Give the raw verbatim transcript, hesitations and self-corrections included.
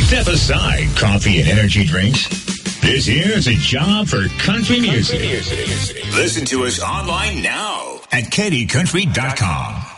Step aside coffee and energy drinks. This here is a job for country music. Country music. Listen to us online now at K D country dot com.